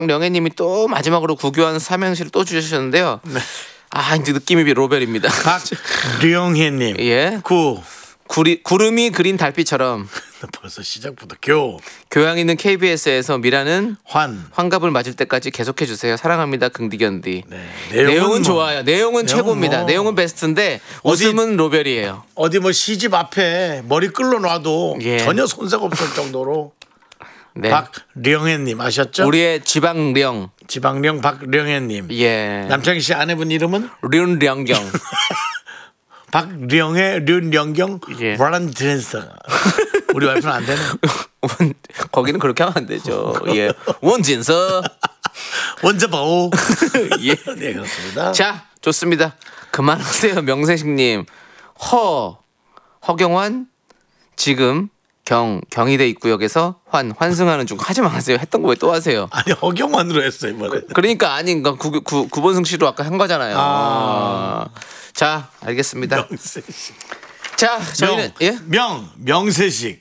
박령혜님이 또 마지막으로 구교환 삼행시를 또 주셨는데요. 네. 아 이제 느낌이 로벨입니다. 박령혜님. 예. 구름이 그린 달빛처럼. 벌써 시작부터 교양 있는 KBS에서 미라는 환갑을 맞을 때까지 계속해 주세요. 사랑합니다. 긍디견디. 네. 내용은 좋아요. 내용은 최고입니다. 내용은 베스트인데 웃음은 로벨이에요. 어디 뭐 시집 앞에 머리 끌러 놔도 전혀 손색 없을 정도로. 네. 박령혜님 아셨죠? 우리의 지방령 박령혜님. 예. 남창희 씨 아내분 이름은 륜령경. 박령혜 륜령경 브란드랜서. 우리 와이프는 안 되네. 거기는 그렇게 하면 안 되죠. 예. 원진서. 원자바오. 예. 네, 그렇습니다. 자, 좋습니다. 그만하세요, 명세식님. 허경환 지금 경희대 입구역에서 환승하는 중. 하지 마세요. 했던 거 왜 또 하세요? 아니 허경환으로 했어요 이번에. 그러니까 아니 구본승 씨로 아까 한 거잖아요. 자, 알겠습니다. 명세식. 자, 저희는 명세식.